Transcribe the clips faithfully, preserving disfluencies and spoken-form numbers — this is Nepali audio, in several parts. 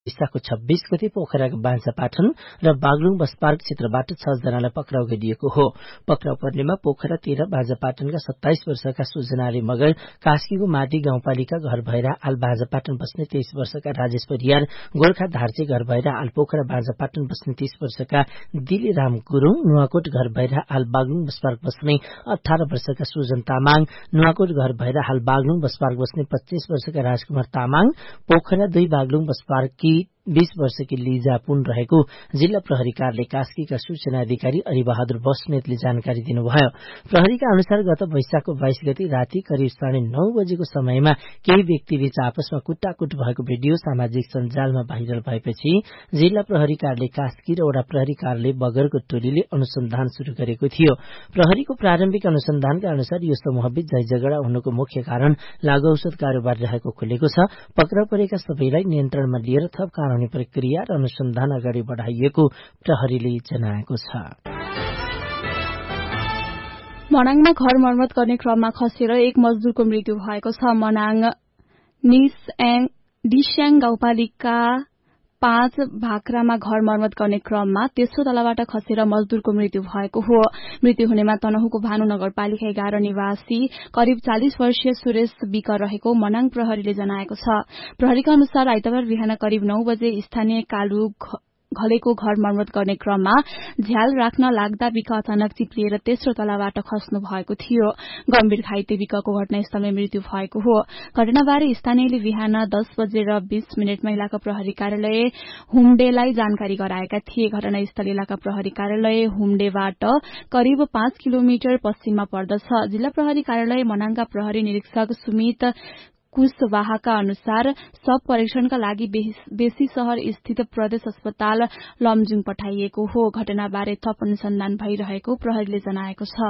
वैशाखको छब्बीस गते पोखराको बाँझापाटन र बागलुङ बस पार्क क्षेत्रबाट छ जनालाई पक्राउ गरिएको हो। पक्राउ पर्नेमा पोखरा तेह्र बाँझापाटनका सत्ताइस वर्षका सुजनाले मगर, कास्कीको माटी गाउँपालिका घर भएर आल बाँझापाटन बस्ने तेइस वर्षका राजेश परियार, गोर्खा धार्चे घर भएर आल पोखरा बाँझापाटन बस्ने तीस वर्षका दिलीराम गुरुङ, नुवाकोट घर भएर आल बागलुङ बस पार्क बस्ने अठारह वर्षका सुजन तामाङ, नुवाकोट घर भएर हाल बागलुङ बस पार्क बस्ने पच्चीस वर्षका राजकुमार तामाङ, पोखरा दुई बागलुङ बस पार्क की बीस वर्षकी लिजा पुन रहेको जिल्ला प्रहरी कार्यालय कास्कीका सूचना अधिकारी अरिबहादुर बस्नेतले जानकारी दिनुभयो। प्रहरीका अनुसार गत वैशाखको बाइस गते राति करिब साढे नौ बजेको समयमा केही व्यक्तिबीच आपसमा कुटाकुट भएको भिडियो सामाजिक सञ्जालमा भाइरल भएपछि जिल्ला प्रहरी कार्यालय कास्की र वडा प्रहरी कार्यालय बगरको टोलीले अनुसन्धान शुरू गरेको थियो। प्रहरीको प्रारम्भिक अनुसन्धानका अनुसार यो समूहबीच झै झगडा हुनुको मुख्य कारण लागु औषध कारोबार रहेको खुलेको छ। पक्राउ परेका सबैलाई नियन्त्रणमा लिएर थप कानूनी प्रक्रिया र अनुसन्धान अगाडि बढाइएको प्रहरीले जनाएको छ। मनाङमा घर मर्मत गर्ने क्रममा खसेर एक मजदूरको मृत्यु भएको छ। मनाङ डिस्याङ गाउँपालिका पाँच भाक्रामा घर मर्मत गर्ने क्रममा तेस्रो तलाबाट खसेर मजदूरको मृत्यु भएको हो। मृत्यु हुनेमा तनहुको भानु नगरपालिका एघार निवासी करिब चालिस वर्षीय सुरेश विक रहेको मनाङ प्रहरीले जनाएको छ। प्रहरीका अनुसार आइतबार बिहान करिब नौ बजे स्थानीय कालु घलेको घर मर्मत गर्ने क्रममा झ्याल राख्न लाग्दा विक अचानक चिप्लिएर तेस्रो तलाबाट खस्नु भएको थियो। गम्भीर घाइते विकको घटनास्थलमै मृत्यु भएको हो। घटनाबारे स्थानीयले बिहान दस बजेर बीस मिनटमा इलाका प्रहरी कार्यालय हुम्डेलाई जानकारी गराएका थिए। घटनास्थल इलाका प्रहरी कार्यालय हुम्डेबाट करिब पाँच किलोमिटर पश्चिममा पर्दछ। जिल्ला प्रहरी कार्यालय मनाङका प्रहरी निरीक्षक सुमित कुशवाहाका अनुसार शव परीक्षणका लागि बेसी शहर स्थित प्रदेश अस्पताल लमजुङ पठाइएको हो। घटनाबारे थप अनुसन्धान भइरहेको प्रहरीले जनाएको छ।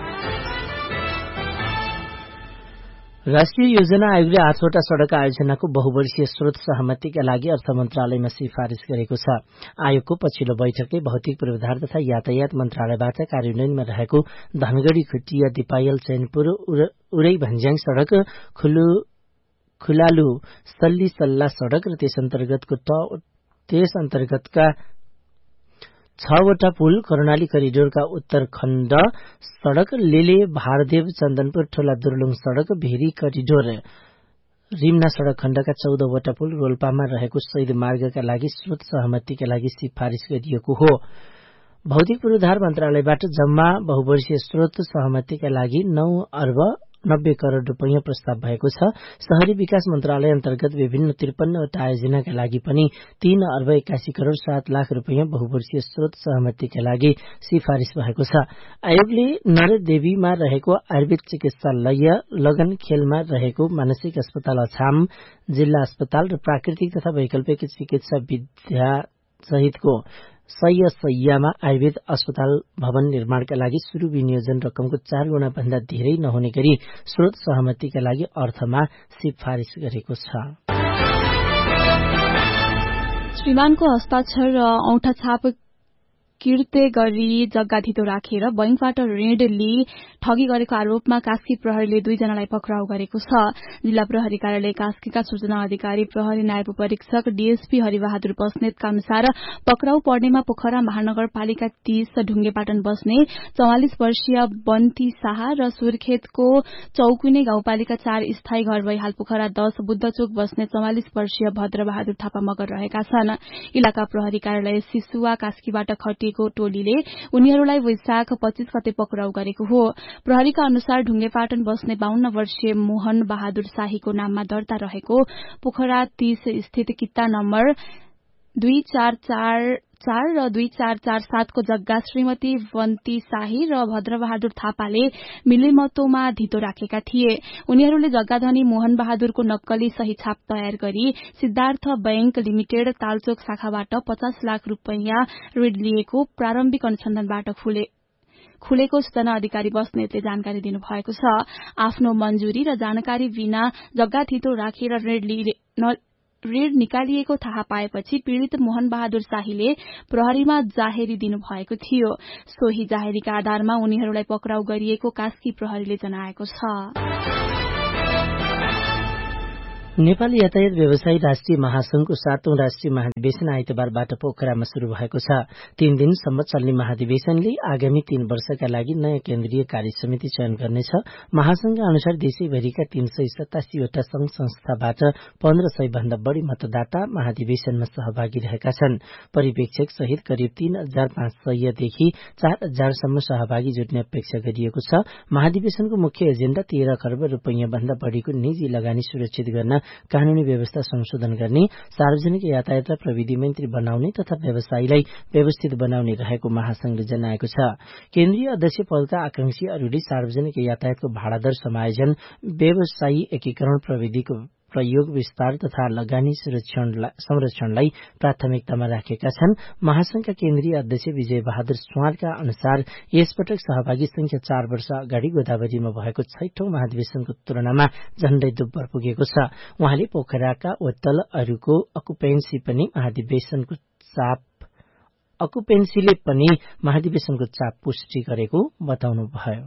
राष्ट्रिय योजना आयोगले आठवटा सड़क आयोजनाको बहुवर्षीय स्रोत सहमतिका लागि अर्थ मन्त्रालयमा सिफारिश गरेको छ। आयोगको पछिल्लो बैठकले भौतिक पूर्वाधार तथा यातायात मन्त्रालयबाट कार्यान्वयनमा रहेको धनगढ़ी खुटिया दिपायल चैनपुर उरै भन्ज्याङ सड़क खुलु खुलालु सल्ली सल्ला सड़क र त्यस अन्तर्गतको त्यस अन्तर्गतका छवटा पुल, कर्णाली करिडोरका उत्तरखण्ड सड़क, लेले भारदेव चन्दनपुर ठोला दुर्लुङ सड़क, भेरी करिडोर रिमना सड़क खण्डका चौधवटा पुल, रोल्पामा रहेको शहीद मार्गका लागि स्रोत सहमतिका लागि सिफारिश गरिएको हो। भौतिक पूर्वाधार मन्त्रालयबाट जम्मा बहुवर्षीय स्रोत सहमतिका लागि नौ अर्ब नब्बे करोड़ रूपियाँ प्रस्ताव भएको छ। शहरी विकास मन्त्रालय अन्तर्गत विभिन्न त्रिपन्नवटा आयोजनाका लागि पनि तीन अर्ब एक्कासी करोड़ सात लाख रूपियाँ बहुवर्षीय स्रोत सहमतिका लागि सिफारिश भएको छ। आयोगले नरदेवीमा रहेको आयुर्वेद चिकित्सालय, लगनखेलमा रहेको मानसिक अस्पताल अछाम जिल्ला अस्पताल र प्राकृतिक तथा वैकल्पिक चिकित्सा विद्या सहितको सय सयमा आयुर्वेद अस्पताल भवन निर्माणका लागि शुरू विनियोजन रकमको चार गुणा भन्दा धेरै नहुने गरी स्रोत सहमतिका लागि अर्थमा सिफारिश गरेको छ। श्रीमानको हस्ताक्षर र औंठा छाप किर्ते गरी जग्गा धितो राखेर बैंकबाट ऋण लिई ठगी गरेको आरोपमा कास्की प्रहरीले दुईजनालाई पक्राउ गरेको छ। जिल्ला प्रहरी कार्यालय कास्कीका सूचना अधिकारी प्रहरी नायब परीक्षक डीएसपी हरिबहादुर बस्नेतका अनुसार पक्राउ पर्नेमा पोखरा महानगरपालिका तीस ढुङ्गेपाटन बस्ने चौवालिस वर्षीय बन्ती शाह र सुर्खेतको चौकुने गाउँपालिका चार स्थायी घर भई हाल पोखरा दश बुद्धचोक बस्ने चौवालिस वर्षीय भद्रबहादुर थापा मगर रहेका छन्। इलाका प्रहरी कार्यालय सिसुवा कास्कीबाट खटिएको टोलीले उनीहरूलाई वैशाख पच्चीस गते पक्राउ गरेको हो। प्रहरीका अनुसार ढुङ्गेपाटन बस्ने बाहन्न वर्षीय मोहन बहादुर शाहीको नाममा दर्ता रहेको पोखरा तीस स्थित किता नम्बर दुई चार चार चार र दुई चार चार सातको जग्गा श्रीमती बन्ती शाही र भद्रबहादुर थापाले मिलेमतोमा धितो राखेका थिए। उनीहरूले जग्गाधनी मोहन बहादुरको नक्कली सही छाप तयार गरी सिद्धार्थ बैंक लिमिटेड तालचोक शाखाबाट पचास लाख रूपियाँ ऋण लिएको प्रारम्भिक अनुसन्धानबाट खुले खुलेको सूचना अधिकारी बस्नेतले जानकारी दिनुभएको छ। आफ्नो मञ्जुरी र जानकारी बिना जग्गा धितो राखेर ऋण ऋण निकालिएको थाहा पाएपछि पीड़ित मोहन बहादुर शाहीले प्रहरीमा जाहेरी दिनुभएको थियो। सोही जाहेरीका आधारमा उनीहरूलाई पक्राउ गरिएको कास्की प्रहरीले जनाएको छ। नेपाली यातायात व्यवसायी राष्ट्रिय महासंघको सातौं राष्ट्रिय महाधिवेशन आइतबारबाट पोखरामा शुरू भएको छ। तीन दिनसम्म चल्ने महाधिवेशनले आगामी तीन वर्षका लागि नयाँ केन्द्रीय कार्य समिति चयन गर्नेछ। महासंघका अनुसार देशैभरिका तीन सय सतासीवटा संघ संस्थाबाट पन्ध्र सय भन्दा बढ़ी मतदाता महाधिवेशनमा सहभागी रहेका छन्। परिप्रेक्षक सहित करिब तीन हजार पाँच सयदेखि चार हजारसम्म सहभागी जुट्ने अपेक्षा गरिएको छ। महाधिवेशनको मुख्य एजेण्डा तेह्र खर्ब रूपैयाँ भन्दा बढ़ीको निजी लगानी सुरक्षित गर्न, कानूनी व्यवस्था संशोधन गर्ने, सार्वजनिक यातायातलाई प्रविधि मैत्री बनाउने तथा व्यवसायीलाई व्यवस्थित बनाउने रहेको महासंघले जनाएको छ। केन्द्रीय अध्यक्ष पदका आकांक्षीहरूले सार्वजनिक यातायातको भाडादर समायोजन, व्यवसायी एकीकरण, प्रविधिको प्रयोग विस्तार तथा लगानी संरक्षणलाई प्राथमिकतामा राखेका छन्। महासंघका केन्द्रीय अध्यक्ष विजय बहादुर स्वालका अनुसार यसपटक सहभागी संख्या चार वर्ष अगाडि गोदावरीमा भएको छैठौं महाधिवेशनको तुलनामा झण्डै दुब्बर पुगेको छ। उहाँले पोखराका होटलहरूको अकुपेन्सी पनि महाधिवेशनको चाप अकुपेन्सीले पनि महाधिवेशनको चाप पुष्टि गरेको बताउनुभयो।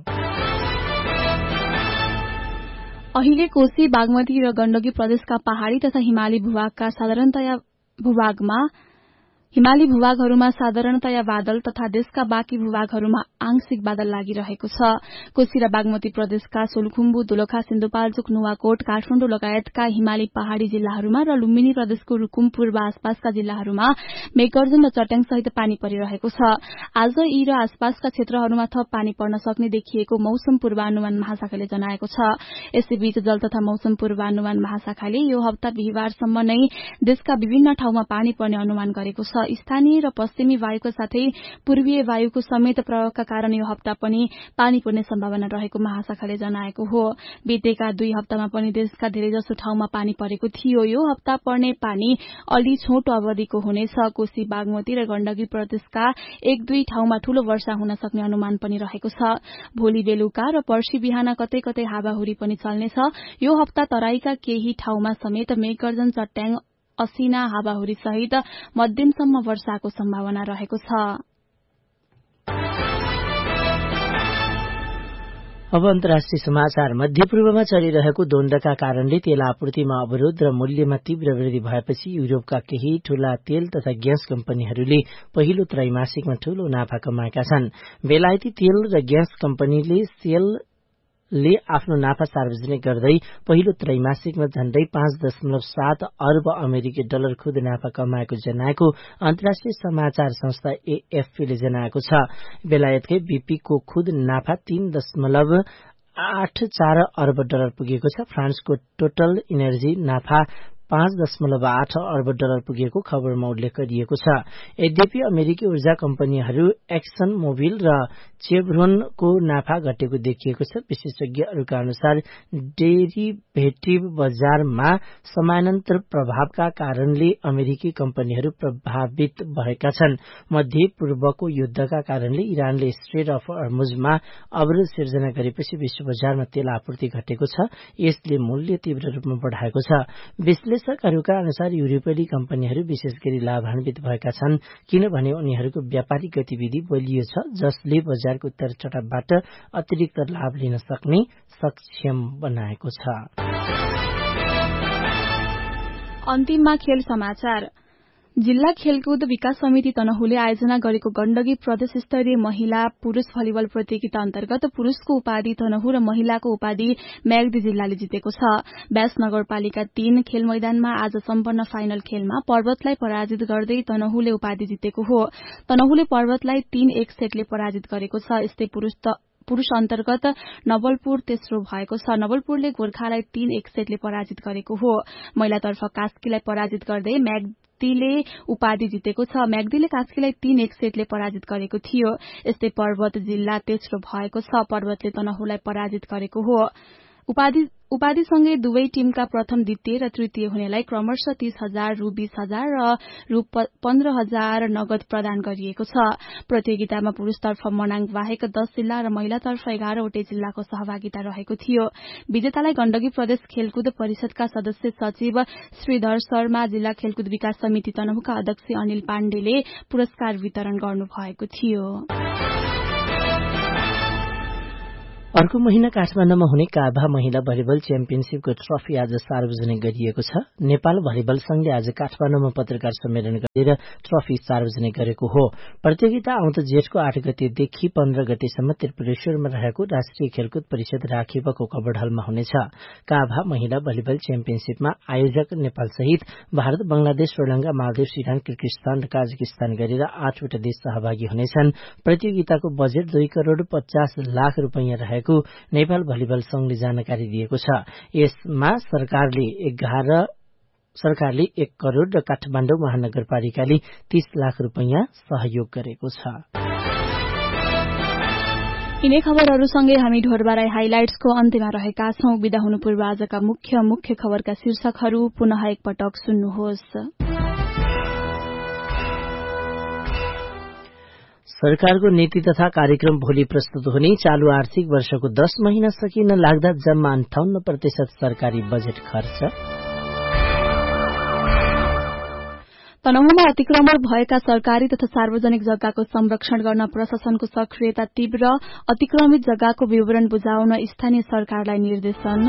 अहिले कोशी, बागमती र गण्डकी प्रदेशका पहाड़ी तथा हिमाली भूभागका साधारणतया भूभागमा हिमाली भूभागहरूमा साधारणतया बादल तथा देशका बाँकी भूभागहरूमा आंशिक बादल लागिरहेको छ। कोशी र बागमती प्रदेशका सोलुखुम्बु, दोलखा, सिन्धुपाल्चोक, नुवाकोट, काठमाडौँ लगायतका हिमाली पहाड़ी जिल्लाहरूमा र लुम्बिनी प्रदेशको रुकुमपुर र आसपासका जिल्लाहरूमा मेघगर्जन र चट्याङ सहित पानी परिरहेको छ। आज यी र आसपासका क्षेत्रहरूमा थप पानी पर्न सक्ने देखिएको मौसम पूर्वानुमान महाशाखाले जनाएको छ। यसैबीच जल तथा मौसम पूर्वानुमान महाशाखाले यो हप्ता बिहिबारसम्म नै देशका विभिन्न ठाउँमा पानी पर्ने अनुमान गरेको छ। स्थानीय र पश्चिमी वायुको साथै पूर्वीय वायुको समेत प्रभावका कारण यो हप्ता पनि पानी पर्ने सम्भावना रहेको महाशाखाले जनाएको हो। बितेका दुई हप्तामा पनि देशका धेरैजसो ठाउँमा पानी परेको थियो। यो हप्ता पर्ने पानी अलि छोटो अवधिको हुनेछ। कोशी, बागमती र गण्डकी प्रदेशका एक दुई ठाउँमा ठूलो वर्षा हुन सक्ने अनुमान पनि रहेको छ। भोलि बेलुका र पर्सि बिहान कतै कतै हावाहुरी पनि चल्नेछ। यो हप्ता तराईका केही ठाउँमा समेत मेघगर्जन, चट्याङ, असिना, हावाहुरी सहित मध्यमसम्म वर्षाको सम्भावना रहेको छ। अब अन्तर्राष्ट्रिय समाचार। मध्यपूर्वमा चलिरहेको द्वन्द्वका कारणले तेल आपूर्तिमा अवरोध र मूल्यमा तीव्र वृद्धि भएपछि युरोपका केही ठूला तेल तथा ग्यास कम्पनीहरूले पहिलो त्रैमासिकमा ठूलो नाफा कमाएका छन्। बेलायती तेल र ग्यास कम्पनीले सेल ले आफ्नो नाफा सार्वजनिक गर्दै पहिलो त्रैमासिकमा झण्डै पाँच दशमलव सात अर्ब अमेरिकी डलर खुद नाफा कमाएको जनाएको अन्तर्राष्ट्रिय समाचार संस्था एएफपीले जनाएको छ। बेलायतकै बीपीको खुद नाफा तीन दशमलव आठ चार अर्ब डलर पुगेको छ। फ्रान्सको टोटल इनर्जी नाफा पाँच दशमलव आठ अर्ब डलर पुगेको खबरमा उल्लेख गरिएको छ। यद्यपि अमेरिकी ऊर्जा कम्पनीहरू एक्सन मोबिल र चेभरोनको नाफा घटेको देखिएको छ। विशेषज्ञहरूका अनुसार डेरिभेटिभ बजारमा समानान्तर प्रभावका कारणले अमेरिकी कम्पनीहरू प्रभावित भएका छन्। मध्य पूर्वको युद्धका कारणले इरानले स्ट्रेट अफ हर्मुजमा अवरोध सिर्जना गरेपछि विश्व बजारमा तेल आपूर्ति घटेको छ। यसले मूल्य तीव्र रूपमा बढाएको छ। विश्लेषकहरूका अनुसार युरोपेली कम्पनीहरू विशेष गरी लाभान्वित भएका छन् किनभने उनीहरूको व्यापारिक गतिविधि बलियो छ, जसले बजारको उतार चढावबाट अतिरिक्त लाभ लिन सक्ने सक्षम बनाएको छ। अन्तिममा खेल समाचार। जिल्ला खेलकुद विकास समिति तनहुले आयोजना गरेको गण्डकी प्रदेश स्तरीय महिला पुरूष भलिबल प्रतियोगिता अन्तर्गत पुरूषको उपाधि तनहु र महिलाको उपाधि म्याग्दी जिल्लाले जितेको छ। व्यास नगरपालिका तीन खेल मैदानमा आज सम्पन्न फाइनल खेलमा पर्वतलाई पराजित गर्दै तनहुले उपाधि जितेको हो। तनहुले पर्वतलाई तीन एक सेटले पराजित गरेको छ। यस्तै पुरूष पुरूष अन्तर्गत नवलपुर तेस्रो भएको छ। नवलपुरले गोर्खालाई तीन एक सेटले पराजित गरेको हो। महिलातर्फ कास्कीलाई पराजित गर्दै म्याग्दीले उपाधि जितेको छ। म्याग्दीले कास्कीलाई तीन एक सेटले पराजित गरेको थियो। यस्तै पर्वत जिल्ला तेस्रो भएको छ। पर्वतले तनहुलाई पराजित गरेको हो। उपाधि उपाधिसँगै दुवै टीमका प्रथम, द्वितीय र तृतीय हुनेलाई क्रमशः तीस हजार, रु बीस हजार र रु पन्ध्र हजार नगद प्रदान गरिएको छ। प्रतियोगितामा पुरूषतर्फ मनाङ बाहेक दस जिल्ला र महिलातर्फ एघारवटै जिल्लाको सहभागिता रहेको थियो। विजेतालाई गण्डकी प्रदेश खेलकुद परिषदका सदस्य सचिव श्रीधर शर्मा, जिल्ला खेलकुद विकास समिति तनहुका अध्यक्ष अनिल पाण्डेले पुरस्कार वितरण गर्नुभएको थियो। अर्को महिना काठमाडौँमा हुने काभा महिला भलिबल च्याम्पियनशीपको ट्रफी आज सार्वजनिक गरिएको छ। नेपाल भलिबल संघले आज काठमाडौँमा पत्रकार सम्मेलन गरेर ट्रफी सार्वजनिक गरेको हो। प्रतियोगिता आउँदो जेठको आठ गतेदेखि पन्ध्र गतेसम्म त्रिपुरेश्वरमा रहेको राष्ट्रिय खेलकुद परिषद राखीपको कबड हलमा हुनेछ। काभा महिला भलिबल च्याम्पियनशीपमा आयोजक नेपाल सहित Bharat, Bangladesh, Sri Lanka, Maldives, Iran, Kyrgyzstan र काजाकिस्तान गरेर आठवटा देश सहभागी हुनेछन्। प्रतियोगिताको बजेट दुई करोड़ पचास लाख रूपियाँ रहेको नेपाल भलिबल संघले जानकारी दिएको छ। यसमा सरकारले एघार सरकारले एक करोड़ र काठमाडौँ महानगरपालिकाले तीस लाख रूपियाँ सहयोग गरेको छ। यिनै खबरहरूसँगै हामी ढोरबाराई हाइलाइट्सको अन्त्यमा रहेका छौं। बिदा हुनु पूर्व आजका मुख्य मुख्य खबरका शीर्षकहरू पुनः एकपटक सुन्नुहोस्। सरकारको नीति तथा कार्यक्रम भोलि प्रस्तुत हुने। चालू आर्थिक वर्षको दस महिना सकिन लाग्दा जम्मा अन्ठाउन्न प्रतिशत सरकारी बजेट खर्च। तनहुँमा अतिक्रमण भएका सरकारी तथा सार्वजनिक जग्गाको संरक्षण गर्न प्रशासनको सक्रियता तीव्र। अतिक्रमित जग्गाको विवरण बुझाउन स्थानीय सरकारलाई निर्देशन।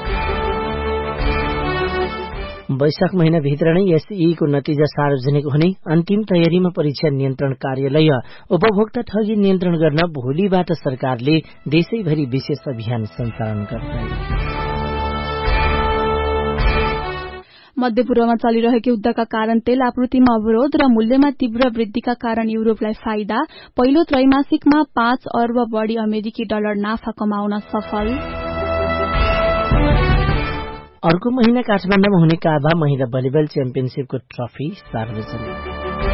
वैशाख महिनाभित्र नै एसईको नतिजा सार्वजनिक हुने। अन्तिम तयारीमा परीक्षा नियन्त्रण कार्यालय। उपभोक्ता ठगी नियन्त्रण गर्न भोलिबाट सरकारले देशैभरि विशेष अभियान सञ्चालन गर्ने। मध्यपूर्वमा चलिरहेको युद्धका कारण तेल आपूर्तिमा अवरोध र मूल्यमा तीव्र वृद्धिका कारण युरोपलाई फाइदा। पहिलो त्रैमासिकमा पाँच अर्ब बढ़ी अमेरिकी डलर नाफा कमाउन सफल। अर्को महिना काठमाडौँमा हुने काभा महिला भलिबल च्याम्पियनशीपको ट्रफी सार्वजनिक।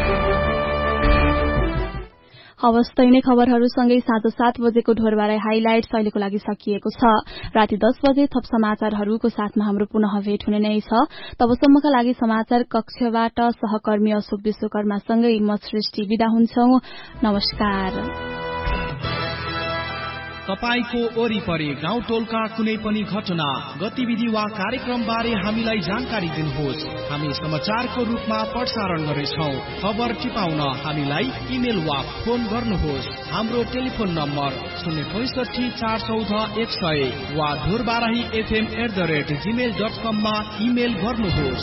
हवस् त यिनै खबरहरूसँगै साँझ सात बजेको ढोरबाराई हाइलाइट्स अहिलेको लागि सकिएको छ। राति दस बजे थप समाचारहरूको साथमा हाम्रो पुनः भेट हुने नै छ। तबसम्मका लागि समाचार कक्षबाट सहकर्मी अशोक विश्वकर्मासँगै म सृष्टि बिदा हुन्छौं। नमस्कार। तपाईको वरिपरि गाउँ टोलका कुनै पनि घटना, गतिविधि वा कार्यक्रम बारे हामीलाई जानकारी दिनुहोस्। हामी समाचारको रूपमा प्रसारण गर्नेछौं। खबर टिपाउन हामीलाई इमेल वा फोन गर्नुहोस्। हाम्रो टेलिफोन नम्बर शून्य पैंसठी चार चौध एक सय वा Dhorbarahi FM at the rate Gmail dot कममा इमेल गर्नुहोस्।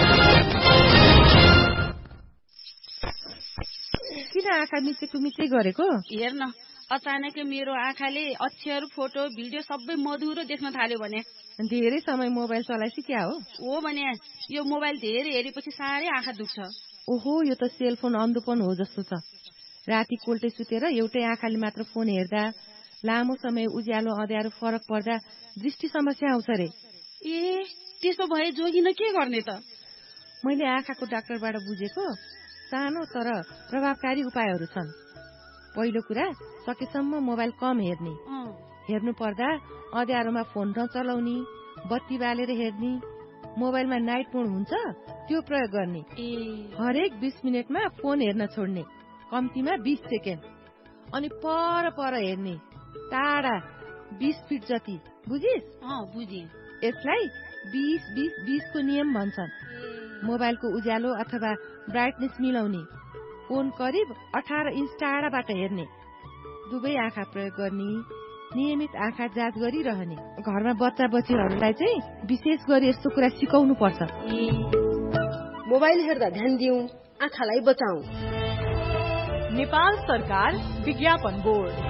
किन आँखा मिचेको मिचै गरेको? हेर्न, अचानक मेरो आँखाले अक्षर, फोटो, भिडियो सबै मधुरो देख्न थाल्यो भने। धेरै समय मोबाइल चलाएपछि क्या हो? हो भने यो मोबाइल धेरै हेरेपछि साह्रै आँखा दुख्छ। ओहो, यो त सेलफोन अन्धोपन हो जस्तो छ। राति कोल्टे सुतेर एउटै आँखाले मात्र फोन हेर्दा, लामो समय उज्यालो अँध्यारो फरक पर्दा दृष्टि समस्या आउँछ रे। ए, त्यसो भए जोगिन के गर्ने त? मैले आँखाको डाक्टरबाट बुझेको सानो तर प्रभावकारी उपायहरू छन्। पहिलो कुरा, सकेसम्म मोबाइल कम हेर्ने। हेर्नु पर्दा अँध्यारोमा फोन नचलाउने, बत्ती बालेर हेर्ने, मोबाइलमा नाइट मोड हुन्छ त्यो प्रयोग गर्ने। हरेक बीस मिनटमा फोन हेर्न छोड्ने, कम्तीमा बीस सेकेन्ड। अनि पर पर हेर्ने, टाढा बीस फिट जति। बुझिस्? बुझे। यसलाई बीस बीस बीस को नियम भन्छन्। मोबाइलको उज्यालो अथवा ब्राइटनेस मिलाउने, फोन करिब अठार इंच टाढाबाट हेर्ने, दुवै आँखा प्रयोग गर्ने, नियमित आँखा जाँच गरिरहने। घरमा बच्चा बच्चीहरूलाई चाहिँ विशेष गरी यस्तो कुरा सिकाउनु पर्छ। मोबाइल हेर्दा ध्यान दिउँ, आँखालाई बचाऊ। नेपाल सरकार विज्ञापन बोर्ड।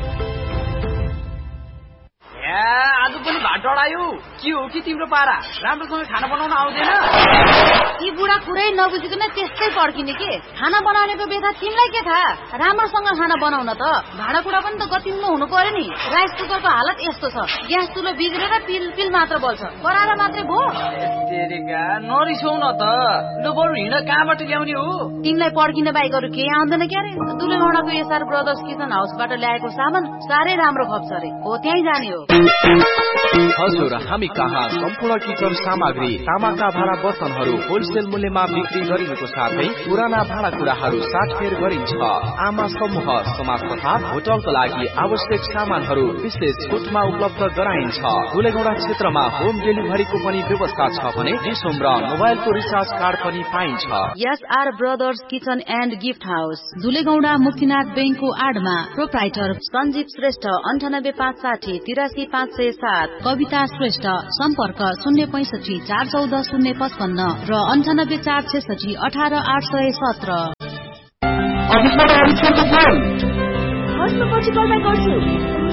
आज पनि भात डढायो। के हो कि तिम्रो पारा? राम्रोसँग खाना बनाउन आउँदैन? यी बुढा कुरै नबुझिकन त्यस्तै पड्किने के? खाना बनाउनेको बेथा तिमीलाई के थाहा? राम्रोसँग खाना बनाउन त भाँडाकुँडा पनि त गतिलो हुनु पर्यो नि। राइस कुकरको हालत यस्तो छ, ग्यास चुलो बिग्रेर पिल पिल मात्र बल्छ, कराएर मात्रै भो। नरिसाउ न त, लु बरु हिँड, कहाँबाट ल्याउने हो? तिमीलाई पड्किन बाहेक अरू केही आउँदैन क्यारे? दुलेगौडाको एसआर ब्रदर्स किचन हाउसबाट ल्याएको सामान साह्रै राम्रो खप्छ अरे, हो त्यहीँ जाने हो। हजुर, हामी कहाँ सम्पूर्ण किचन सामग्री, तामाका भाँडा बर्तनहरू होलसेल मूल्यमा बिक्री गरिएको साथै पुराना भाँडाकुँडाहरू साटफेर गरिन्छ। आमा समूह, समाज तथा होटलका लागि आवश्यक सामानहरू विशेष छुटमा उपलब्ध गराइन्छ। दुलेगौडा क्षेत्रमा होम डेलिभरीको पनि व्यवस्था छ भने डिसोम र मोबाइलको रिचार्ज कार्ड पनि पाइन्छ। SR brothers kitchen and gift house, दुलेगौडा Muktinath बैंकको आडमा। प्रोप्राइटर सञ्जीव श्रेष्ठ, अन्ठानब्बे पाँच साठी तिरासी पाँच सय सात। कविता श्रेष्ठ, सम्पर्क शून्य पैंसठी चार चौध शून्य पचपन्न र अन्ठानब्बे चार छेसठी अठार आठ सय सत्र। पछि कल गर्छु।